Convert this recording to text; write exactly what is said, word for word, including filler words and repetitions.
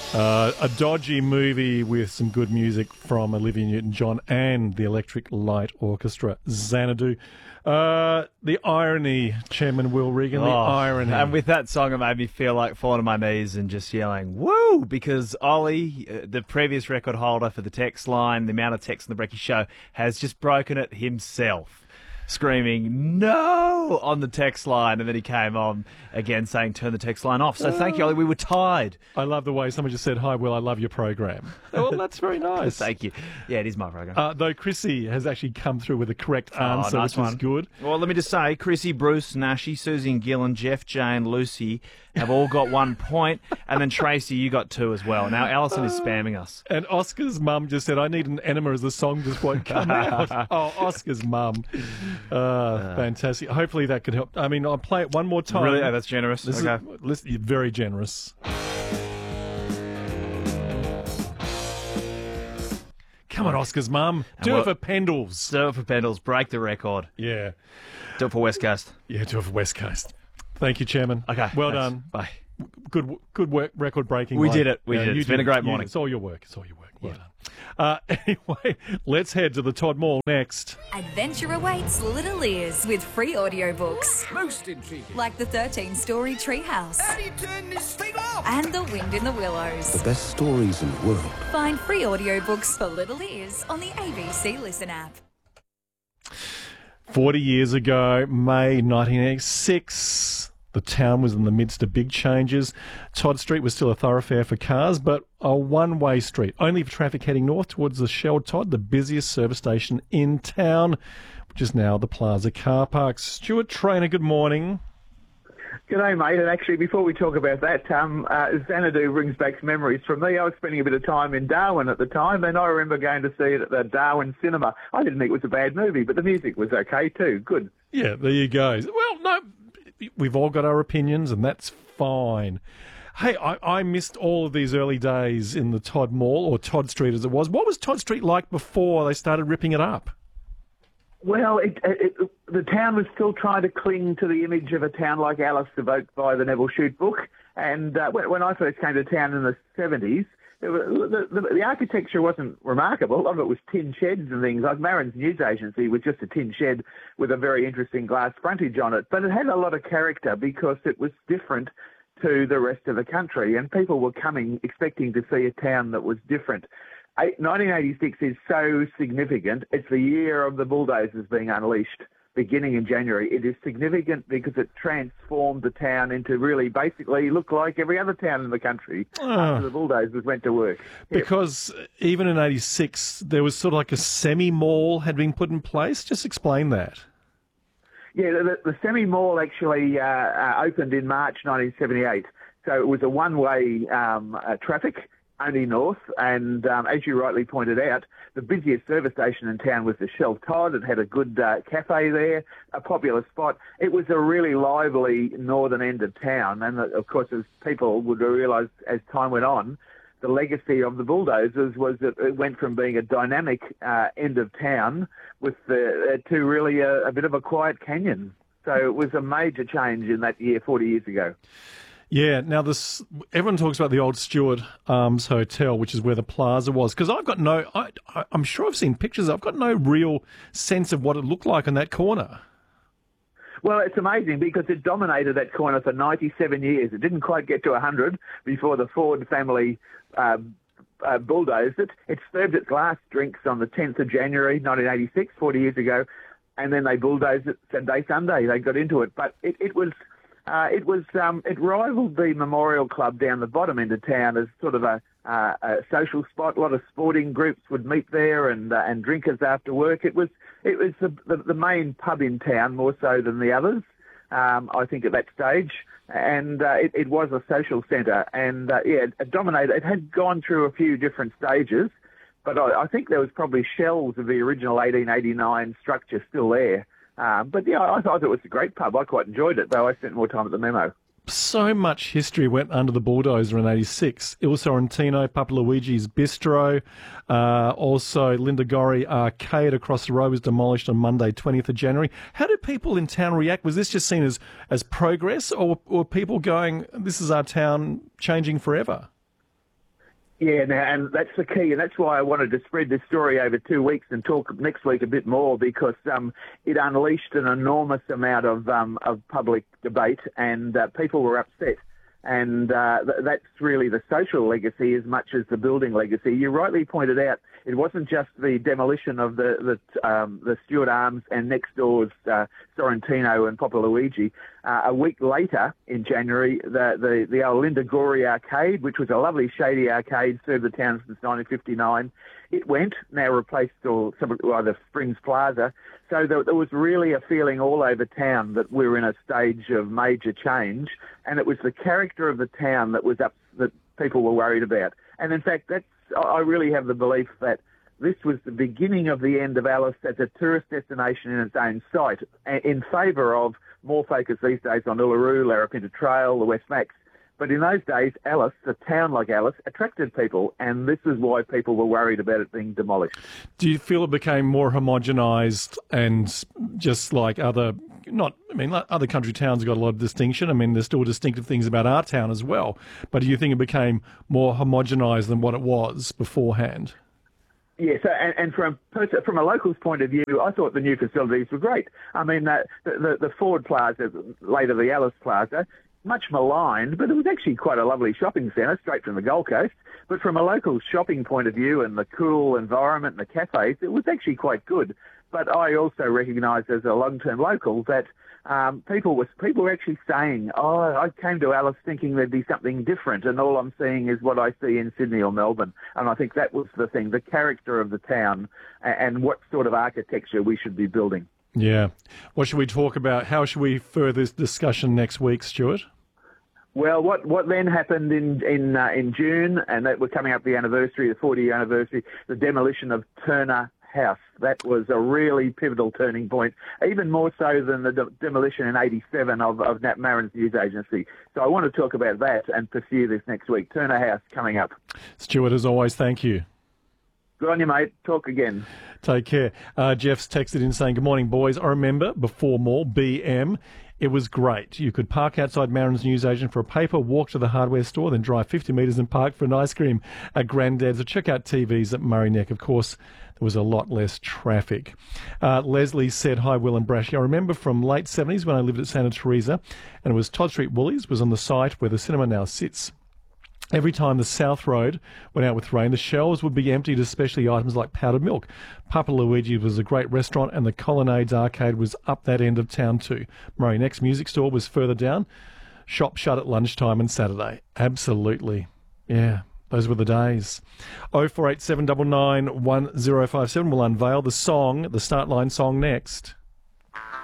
Uh, a dodgy movie with some good music from Olivia Newton-John and the Electric Light Orchestra, Xanadu. Uh, the irony, Chairman Will Regan, the Oh, irony. And with that song, it made me feel like falling on my knees and just yelling, woo! Because Ollie, uh, the previous record holder for the text line, the amount of text in the Brekkie Show, has just broken it himself. Screaming, no, on the text line. And then he came on again saying, turn the text line off. So thank you, Ollie. We were tied. I love the way someone just said, hi, Will, I love your program. Well, that's very nice. Thank you. Yeah, it is my program. Uh, though Chrissy has actually come through with the correct answer, oh, nice which one. is good. Well, let me just say, Chrissy, Bruce, Nashi, Susie and Gillen, Jeff, Jane, Lucy have all got one point. And then Tracy, you got two as well. Now, Alison is spamming us. And Oscar's mum just said, I need an enema as the song just won't come out. Oh, Oscar's mum. Uh, fantastic. Hopefully that could help. I mean, I'll play it one more time. Really? Oh, that's generous. This okay. is, listen, you're very generous. Come on, Oscar's mum. Do what- it for Pendles. Do it for Pendles. Break the record. Yeah. Do it for West Coast. Yeah, do it for West Coast. Thank you, Chairman. Okay. Well thanks. done. Bye. Good good work, record breaking. We mate. did it. We did it. you It's been a did. great You- morning. It's all your work. It's all your work. Well done. Uh, anyway, let's head to the Todd Mall next. Adventure awaits little ears with free audiobooks. Most intriguing. Like the thirteen-story Treehouse How do you turn this thing off? and The Wind in the Willows. The best stories in the world. Find free audiobooks for little ears on the A B C Listen app. Forty years ago, May nineteen eighty-six, the town was in the midst of big changes. Todd Street was still a thoroughfare for cars, but a one-way street, only for traffic heading north towards the Shell Todd, the busiest service station in town, which is now the Plaza Car Park. Stuart Traynor, good morning. G'day, mate. And actually, before we talk about that, um, uh, Xanadu brings back memories from me. I was spending a bit of time in Darwin at the time, and I remember going to see it at the Darwin Cinema. I didn't think it was a bad movie, but the music was okay too. Good. Yeah, there you go. Well, no, we've all got our opinions, and that's fine. Hey, I, I missed all of these early days in the Todd Mall, or Todd Street as it was. What was Todd Street like before they started ripping it up? Well, it, it, it, the town was still trying to cling to the image of a town like Alice, evoked by the Neville Shute book. And uh, when, when I first came to town in the seventies, it was, the, the, the architecture wasn't remarkable. A lot of it was tin sheds and things. Like Marin's News Agency was just a tin shed with a very interesting glass frontage on it. But it had a lot of character because it was different to the rest of the country. And people were coming expecting to see a town that was different. nineteen eighty-six is so significant. It's the year of the bulldozers being unleashed, beginning in January. It is significant because it transformed the town into really basically look like every other town in the country Oh. after the bulldozers went to work. Because even in eighty-six, there was sort of like a semi-mall had been put in place. Just explain that. Yeah, the, the semi-mall actually uh, uh, opened in March nineteen seventy-eight. So it was a one-way um, uh, traffic, only north, and um, as you rightly pointed out, the busiest service station in town was the Shell Todd. It had a good uh, cafe there, a popular spot. It was a really lively northern end of town, and uh, of course, as people would realise as time went on, the legacy of the bulldozers was that it went from being a dynamic uh, end of town with the, uh, to really a, a bit of a quiet canyon. So it was a major change in that year, forty years ago. Yeah, now this everyone talks about the old Stewart Arms Hotel, which is where the plaza was. Because I've got no, I, I, I'm sure I've seen pictures. I've got no real sense of what it looked like on that corner. Well, it's amazing because it dominated that corner for ninety-seven years. It didn't quite get to one hundred before the Ford family uh, uh, bulldozed it. It served its last drinks on the tenth of January nineteen eighty-six, forty years ago, and then they bulldozed it Sunday, Sunday. They got into it. But it, it was... Uh, it was um, it rivaled the Memorial Club down the bottom end of town as sort of a, uh, a social spot. A lot of sporting groups would meet there and uh, and drinkers after work. It was it was the, the, the main pub in town more so than the others. Um, I think at that stage, and uh, it, it was a social centre. And uh, yeah, it dominated. It had gone through a few different stages, but I, I think there was probably shells of the original eighteen eighty-nine structure still there. Um, but yeah, I thought it was a great pub. I quite enjoyed it, though I spent more time at the Memo. So much history went under the bulldozer in eighty-six. Il Sorrentino, Papa Luigi's Bistro, uh, also Lindagori Arcade across the road was demolished on Monday, twentieth of January. How did people in town react? Was this just seen as, as progress, or were people going, this is our town changing forever? Yeah, now, and that's the key, and that's why I wanted to spread this story over two weeks and talk next week a bit more, because um, it unleashed an enormous amount of um, of public debate, and uh, people were upset. And uh, th- that's really the social legacy as much as the building legacy. You rightly pointed out it wasn't just the demolition of the the, um, the Stuart Arms and next door's uh, Sorrentino and Papa Luigi. Uh, a week later, in January, the, the, the old Linda Gorey Arcade, which was a lovely shady arcade, served the town since nineteen fifty-nine, it went, now replaced or some, well, the Springs Plaza. So there, there was really a feeling all over town that we were in a stage of major change, and it was the character of the town that was up, that people were worried about. And in fact, that's, I really have the belief that this was the beginning of the end of Alice as a tourist destination in its own site, in favour of more focus these days on Uluru, Larapinta Trail, the West Macs. But in those days, Alice, a town like Alice, attracted people, and this is why people were worried about it being demolished. Do you feel it became more homogenised and just like other, not, I mean, other country towns have got a lot of distinction. I mean, there's still distinctive things about our town as well. But do you think it became more homogenised than what it was beforehand? Yes, and, and from from a local's point of view, I thought the new facilities were great. I mean, uh, the, the, the Ford Plaza, later the Alice Plaza, much maligned, but it was actually quite a lovely shopping centre straight from the Gold Coast. But from a local shopping point of view and the cool environment and the cafes, it was actually quite good. But I also recognise as a long-term local that um, people were people were actually saying, oh, I came to Alice thinking there'd be something different, and all I'm seeing is what I see in Sydney or Melbourne. And I think that was the thing, the character of the town and, and what sort of architecture we should be building. Yeah. What should we talk about? How should we further this discussion next week, Stuart? Well, what, what then happened in in uh, in June, and that we're coming up the anniversary, the forty-year anniversary, the demolition of Turner House. That was a really pivotal turning point, even more so than the de- demolition in eighty-seven of, of Nat Marin's news agency. So I want to talk about that and pursue this next week. Turner House coming up. Stuart, as always, thank you. Good on you, mate. Talk again. Take care. Uh, Jeff's texted in saying, good morning, boys. I remember before Mall, B M, it was great. You could park outside Marin's newsagent for a paper, walk to the hardware store, then drive fifty metres and park for an ice cream at Grandad's, or check out T Vs at Murray Neck. Of course, there was a lot less traffic. Uh, Leslie said, hi, Will and Brashy. I remember from late seventies when I lived at Santa Teresa, and it was Todd Street Woolies was on the site where the cinema now sits. Every time the South Road went out with rain, the shelves would be emptied, especially items like powdered milk. Papa Luigi was a great restaurant, and the Colonnades Arcade was up that end of town too. Murray Neck's music store was further down. Shop shut at lunchtime and Saturday. Absolutely. Yeah, those were the days. oh four eight seven nine nine one oh five seven will unveil the song, the start line song next.